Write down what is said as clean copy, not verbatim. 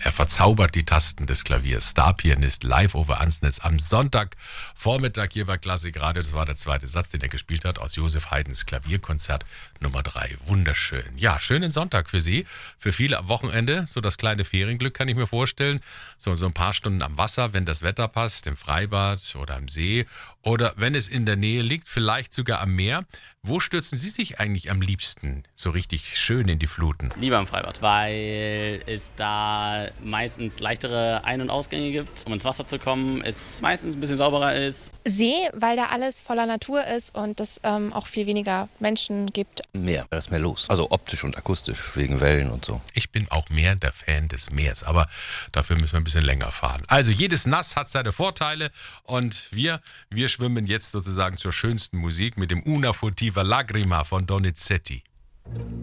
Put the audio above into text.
Er verzaubert die Tasten des Klaviers. Starpianist live over Ansnitz am Sonntagvormittag hier bei Klassikradio. Das war der zweite Satz, den er gespielt hat aus Joseph Haydns Klavierkonzert Nummer 3. Wunderschön. Ja, schönen Sonntag für Sie. Für viele am Wochenende, so das kleine Ferienglück kann ich mir vorstellen. So ein paar Stunden am Wasser, wenn das Wetter passt, im Freibad oder am See. Oder wenn es in der Nähe liegt, vielleicht sogar am Meer. Wo stürzen Sie sich eigentlich am liebsten so richtig schön in die Fluten? Lieber im Freibad, weil es da meistens leichtere Ein- und Ausgänge gibt. Um ins Wasser zu kommen, es meistens ein bisschen sauberer ist. See, weil da alles voller Natur ist und es auch viel weniger Menschen gibt. Meer, da ist mehr los. Also optisch und akustisch, wegen Wellen und so. Ich bin auch mehr der Fan des Meers, aber dafür müssen wir ein bisschen länger fahren. Also jedes Nass hat seine Vorteile und wir schwimmen jetzt sozusagen zur schönsten Musik mit dem Una furtiva lagrima von Donizetti.